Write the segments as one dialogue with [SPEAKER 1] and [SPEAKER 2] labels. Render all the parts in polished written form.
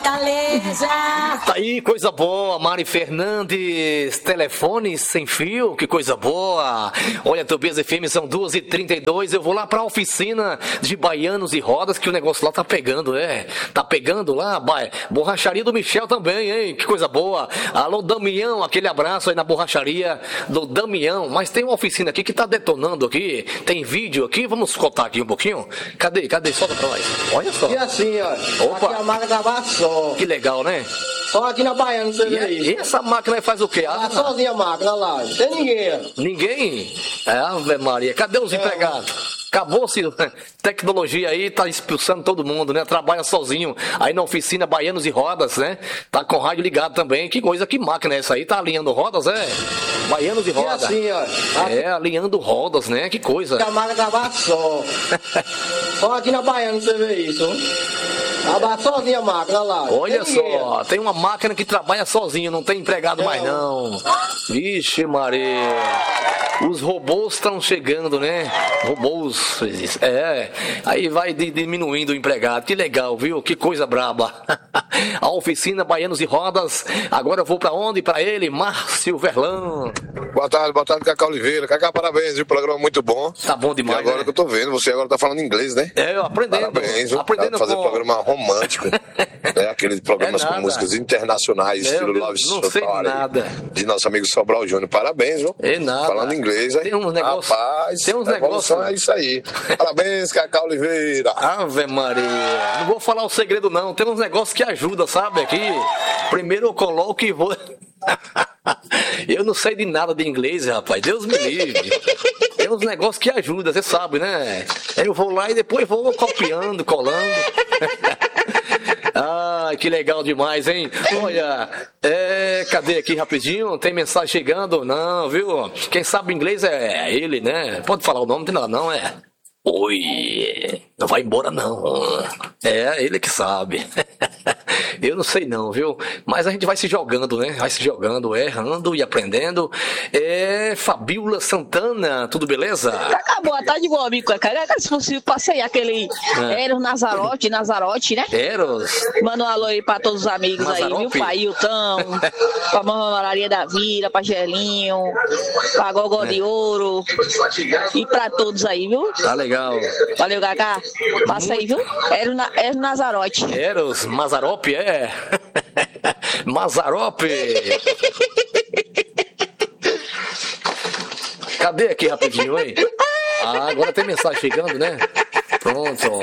[SPEAKER 1] Fortaleza.
[SPEAKER 2] Tá aí, coisa boa. Mari Fernandes, telefone sem fio, que coisa boa. Olha, Tobias FM, são 2h32. Eu vou lá pra oficina de Baianos e Rodas, que o negócio lá tá pegando, tá pegando lá. Borracharia do Michel também, hein? Que coisa boa. Alô, Damião, aquele abraço aí na borracharia do Damião. Mas tem uma oficina aqui que tá detonando aqui. Tem vídeo aqui, vamos contar aqui um pouquinho. Cadê? Solta pra nós. Olha só.
[SPEAKER 3] E assim, ó.
[SPEAKER 2] Opa.
[SPEAKER 3] Aqui a máquina trabalha só.
[SPEAKER 2] Que legal, né?
[SPEAKER 3] Só aqui na Baiana você vê isso.
[SPEAKER 2] E essa máquina aí faz o quê?
[SPEAKER 3] Tá sozinha a máquina lá. Não tem ninguém.
[SPEAKER 2] Ninguém? Ave Maria. Cadê os empregados? Acabou-se. Tecnologia aí tá expulsando todo mundo, né? Trabalha sozinho. Aí na oficina Baianos e Rodas, né? Tá com o rádio ligado também. Que coisa, que máquina é essa aí? Tá alinhando rodas, Baianos e Rodas.
[SPEAKER 3] E assim, ó.
[SPEAKER 2] Alinhando rodas, né? Que coisa.
[SPEAKER 3] Aqui a máquina trabalha só. Só aqui na Baiana você vê isso. Trabalha sozinha a máquina lá.
[SPEAKER 2] Olha só, tem uma máquina que trabalha sozinha, não tem empregado mais não. Vixe Maria. Os robôs estão chegando, né? Robôs. Aí vai diminuindo o empregado. Que legal, viu? Que coisa braba. A oficina Baianos e Rodas. Agora eu vou pra onde? Pra ele, Márcio Verlan.
[SPEAKER 4] Boa tarde, Cacá Oliveira. Cacá, parabéns, viu? Programa muito bom.
[SPEAKER 2] Tá bom demais,
[SPEAKER 4] e agora, né? Que eu tô vendo, você agora tá falando inglês, né?
[SPEAKER 2] Eu aprendendo.
[SPEAKER 4] Parabéns, viu?
[SPEAKER 2] Aprendendo
[SPEAKER 4] fazer programa romântico. Né? Aqueles programas com músicas internacionais, estilo Love Story.
[SPEAKER 2] Não sei nada.
[SPEAKER 4] De nosso amigo Sobral Júnior. Parabéns, viu?
[SPEAKER 2] É nada.
[SPEAKER 4] Falando inglês, hein?
[SPEAKER 2] Tem uns negócios.
[SPEAKER 4] Rapaz,
[SPEAKER 2] tem uns negócios.
[SPEAKER 4] É isso aí. Parabéns, Cacá Oliveira.
[SPEAKER 2] Ave Maria. Não vou falar o segredo, não. Tem uns negócios que ajudam, sabe? Aqui. Primeiro eu coloco e vou. Eu não sei de nada de inglês, rapaz. Deus me livre. Tem uns negócios que ajudam, você sabe, né? Eu vou lá e depois vou copiando, colando. Ah, que legal demais, hein? Olha, cadê aqui rapidinho? Tem mensagem chegando? Não, viu? Quem sabe inglês é ele, né? Pode falar o nome, não tem nada, não, Oi, não vai embora não. Ele que sabe. Eu não sei não, viu? Mas a gente vai se jogando, né? Vai se jogando, errando e aprendendo. Fabiola Santana, tudo beleza?
[SPEAKER 5] Boa tarde, meu amigo. Se possível, passei aquele Eros Nazarote, né?
[SPEAKER 2] Eros.
[SPEAKER 5] Manda um alô aí pra todos os amigos Mazarope. Aí, viu? Pra Hilton, pra Mamãe Maria da Vila, pra Gelinho, pra Gogó de Ouro e pra todos aí, viu?
[SPEAKER 2] Tá legal.
[SPEAKER 5] Valeu, Cacá. Passa aí, viu? Eros Nazarote.
[SPEAKER 2] Eros Mazarope, Mazarope. Cadê aqui rapidinho, hein? Agora tem mensagem chegando, né? Pronto.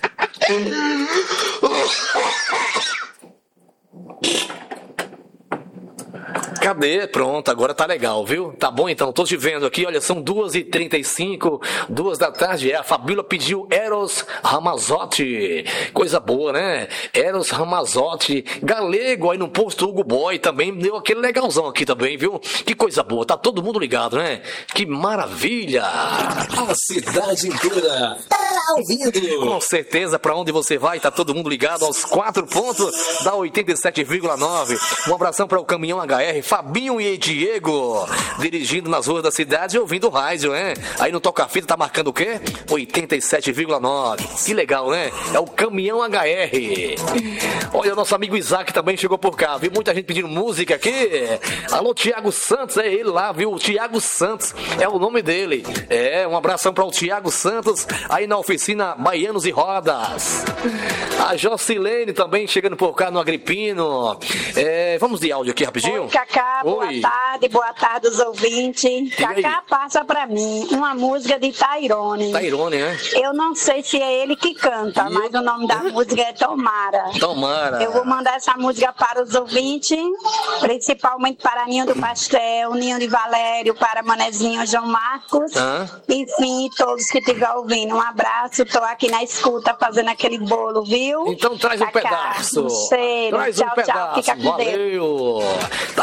[SPEAKER 2] Cadê? Pronto, agora tá legal, viu? Tá bom então, tô te vendo aqui, olha, são 2h35, 2 da tarde, a Fabíola pediu Eros Ramazotti, coisa boa, né? Eros Ramazotti, galego aí no posto Hugo Boy também, deu aquele legalzão aqui também, viu? Que coisa boa, tá todo mundo ligado, né? Que maravilha!
[SPEAKER 1] A cidade inteira tá ouvindo.
[SPEAKER 2] Com certeza, pra onde você vai, tá todo mundo ligado aos 4 pontos da 87,9. Um abração para o Caminhão HR, Fabinho e Diego, dirigindo nas ruas da cidade e ouvindo o rádio, né? Aí no toca-fita tá marcando o quê? 87,9. Que legal, né? É o Caminhão HR. Olha, o nosso amigo Isaac também chegou por cá, viu? Muita gente pedindo música aqui. Alô, Tiago Santos, é ele lá, viu? O Tiago Santos é o nome dele. Um abração para o Tiago Santos, aí na oficina Baianos e Rodas. A Jocilene também chegando por cá no Agripino. Vamos de áudio aqui rapidinho.
[SPEAKER 6] Oi, Cacá, boa tarde os ouvintes. Cacá, passa pra mim uma música de Tairone.
[SPEAKER 2] Tairone, né?
[SPEAKER 6] Eu não sei se é ele que canta, mas o nome da música é Tomara.
[SPEAKER 2] Tomara.
[SPEAKER 6] Eu vou mandar essa música para os ouvintes, principalmente para Ninho do Pastel, Ninho de Valério, para Manezinho João Marcos, enfim, todos que estiverem ouvindo. Um abraço, tô aqui na escuta fazendo aquele bolo, viu?
[SPEAKER 2] Então traz um pedaço.
[SPEAKER 6] Um cheiro.
[SPEAKER 2] Traz
[SPEAKER 6] tchau,
[SPEAKER 2] um pedaço.
[SPEAKER 6] Tchau, fica com
[SPEAKER 2] Valeu.
[SPEAKER 6] Deus.
[SPEAKER 2] Tá comendo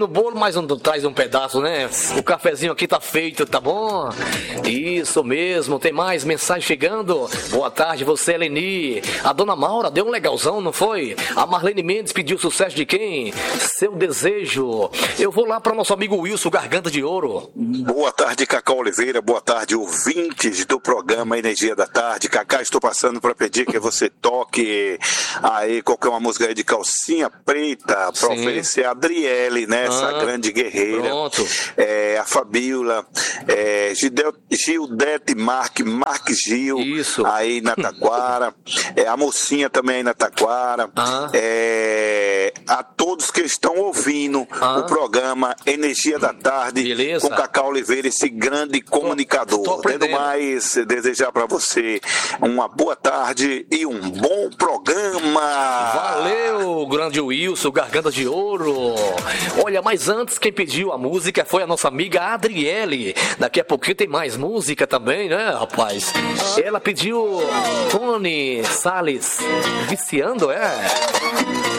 [SPEAKER 2] bolo, mas não traz um pedaço, né? O cafezinho aqui tá feito, tá bom? Isso mesmo, tem mais mensagem chegando. Boa tarde, você, Eleni. A dona Maura deu um legalzão, não foi? A Marlene Mendes pediu sucesso de quem? Seu Desejo. Eu vou lá para nosso amigo Wilson, Garganta de Ouro.
[SPEAKER 7] Boa tarde, Cacá Oliveira. Boa tarde, ouvintes do programa Energia da Tarde. Cacá, estou passando para pedir que você toque aí qualquer uma música aí de Calcinha Preta para oferecer a Adriele, né? Essa grande guerreira.
[SPEAKER 2] Pronto.
[SPEAKER 7] A Fabíola, Gildete Mark Gil.
[SPEAKER 2] Isso.
[SPEAKER 7] Aí na Taquara. A mocinha também aí na Taquara. A todos que estão ouvindo o programa Energia da Tarde.
[SPEAKER 2] Beleza.
[SPEAKER 7] Com Cacá Oliveira, esse grande comunicador. Tendo mais, desejar para você uma boa tarde e um bom programa.
[SPEAKER 2] Valeu, grande Wilson, Garganta de Ouro. Olha, mas antes quem pediu a música foi a nossa amiga Adriele. Daqui a pouquinho tem mais música também, né, rapaz? Ela pediu Tony Salles, Viciando,